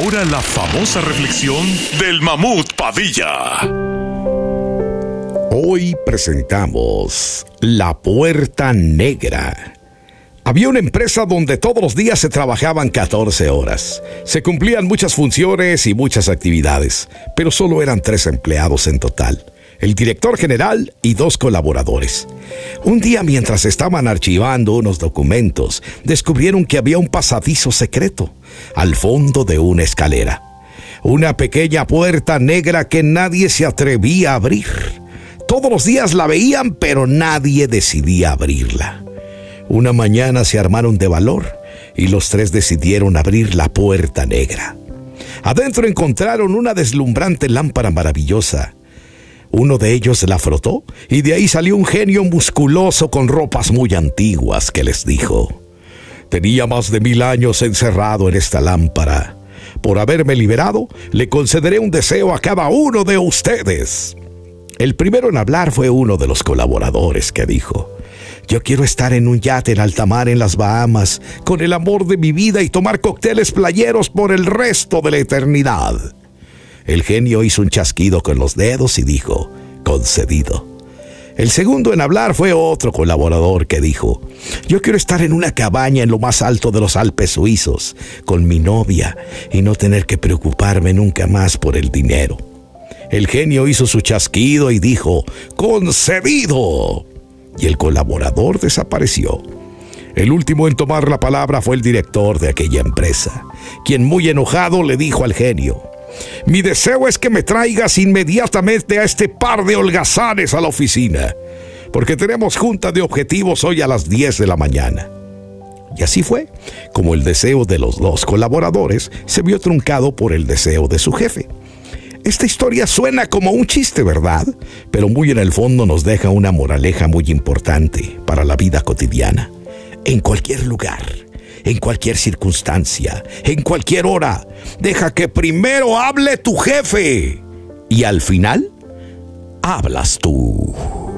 ahora la famosa reflexión del Mamut Padilla. Hoy presentamos La Puerta Negra. Había una empresa donde todos los días se trabajaban 14 horas. Se cumplían muchas funciones y muchas actividades, pero solo eran 3 empleados en total: el director general y 2 colaboradores. Un día, mientras estaban archivando unos documentos, descubrieron que había un pasadizo secreto al fondo de una escalera. Una pequeña puerta negra que nadie se atrevía a abrir. Todos los días la veían, pero nadie decidía abrirla. Una mañana se armaron de valor y los 3 decidieron abrir la puerta negra. Adentro encontraron una deslumbrante lámpara maravillosa. Uno de ellos la frotó y de ahí salió un genio musculoso con ropas muy antiguas que les dijo: «Tenía más de 1000 años encerrado en esta lámpara. Por haberme liberado, le concederé un deseo a cada uno de ustedes». El primero en hablar fue uno de los colaboradores, que dijo: «Yo quiero estar en un yate en alta mar en las Bahamas con el amor de mi vida y tomar cócteles playeros por el resto de la eternidad». El genio hizo un chasquido con los dedos y dijo: «Concedido». El segundo en hablar fue otro colaborador, que dijo: «Yo quiero estar en una cabaña en lo más alto de los Alpes suizos con mi novia y no tener que preocuparme nunca más por el dinero». El genio hizo su chasquido y dijo: «Concedido». Y el colaborador desapareció. El último en tomar la palabra fue el director de aquella empresa, quien muy enojado le dijo al genio: «Mi deseo es que me traigas inmediatamente a este par de holgazanes a la oficina, porque tenemos junta de objetivos hoy a las 10 de la mañana». Y así fue como el deseo de los 2 colaboradores se vio truncado por el deseo de su jefe. Esta historia suena como un chiste, ¿verdad? Pero muy en el fondo nos deja una moraleja muy importante para la vida cotidiana. En cualquier lugar, en cualquier circunstancia, en cualquier hora, deja que primero hable tu jefe y al final hablas tú.